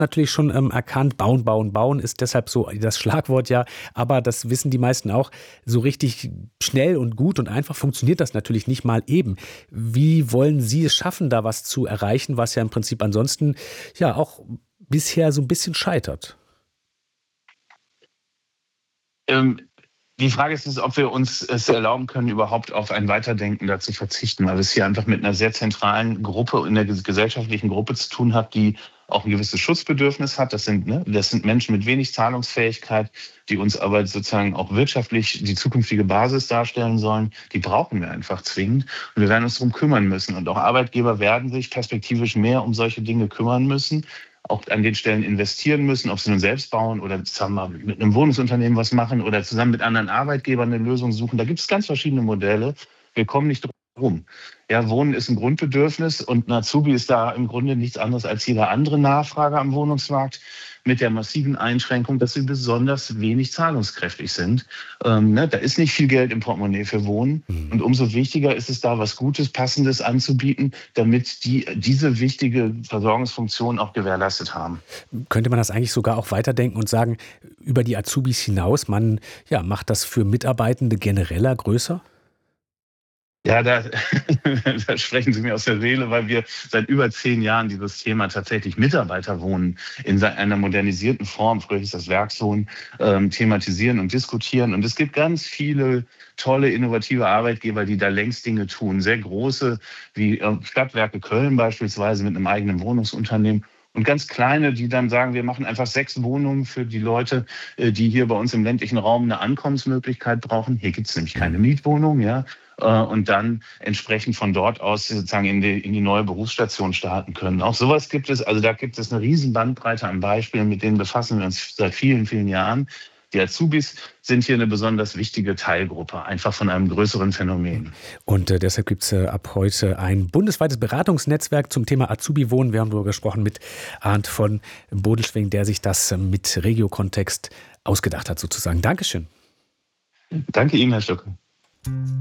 natürlich schon erkannt, bauen, bauen, bauen ist deshalb so das Schlagwort ja, aber das wissen die meisten auch, so richtig schnell und gut und einfach funktioniert das natürlich nicht mal eben. Wie wollen Sie es schaffen, da was zu erreichen, was ja im Prinzip ansonsten ja auch bisher so ein bisschen scheitert? Ähm, Die Frage ist, ob wir uns es erlauben können, überhaupt auf ein Weiterdenken da zu verzichten, weil es hier einfach mit einer sehr zentralen Gruppe, in der gesellschaftlichen Gruppe zu tun hat, die auch ein gewisses Schutzbedürfnis hat. Das sind Menschen mit wenig Zahlungsfähigkeit, die uns aber sozusagen auch wirtschaftlich die zukünftige Basis darstellen sollen. Die brauchen wir einfach zwingend und wir werden uns darum kümmern müssen. Und auch Arbeitgeber werden sich perspektivisch mehr um solche Dinge kümmern müssen, auch an den Stellen investieren müssen, ob sie nun selbst bauen oder zusammen mit einem Wohnungsunternehmen was machen oder zusammen mit anderen Arbeitgebern eine Lösung suchen. Da gibt es ganz verschiedene Modelle. Wir kommen nicht drum herum. Ja, Wohnen ist ein Grundbedürfnis und ein Azubi ist da im Grunde nichts anderes als jeder andere Nachfrage am Wohnungsmarkt, mit der massiven Einschränkung, dass sie besonders wenig zahlungskräftig sind. Da ist nicht viel Geld im Portemonnaie für Wohnen. Mhm. Und umso wichtiger ist es da, was Gutes, Passendes anzubieten, damit die diese wichtige Versorgungsfunktion auch gewährleistet haben. Könnte man das eigentlich sogar auch weiterdenken und sagen, über die Azubis hinaus, man ja, macht das für Mitarbeitende genereller größer? Ja, da sprechen Sie mir aus der Seele, weil wir seit über 10 Jahren dieses Thema tatsächlich Mitarbeiterwohnen in einer modernisierten Form, früher hieß das Werkswohnen, thematisieren und diskutieren. Und es gibt ganz viele tolle, innovative Arbeitgeber, die da längst Dinge tun. Sehr große, wie Stadtwerke Köln beispielsweise mit einem eigenen Wohnungsunternehmen. Und ganz kleine, die dann sagen, wir machen einfach 6 Wohnungen für die Leute, die hier bei uns im ländlichen Raum eine Ankommensmöglichkeit brauchen. Hier gibt es nämlich keine Mietwohnung, ja. Und dann entsprechend von dort aus sozusagen in die neue Berufsstation starten können. Auch sowas gibt es. Also da gibt es eine riesen Bandbreite an Beispielen, mit denen befassen wir uns seit vielen, vielen Jahren. Die Azubis sind hier eine besonders wichtige Teilgruppe, einfach von einem größeren Phänomen. Und deshalb gibt es ab heute ein bundesweites Beratungsnetzwerk zum Thema Azubi-Wohnen. Wir haben darüber gesprochen mit Arndt von Bodelschwingh, der sich das mit Regio-Kontext ausgedacht hat sozusagen. Dankeschön. Danke Ihnen, Herr Stöcke.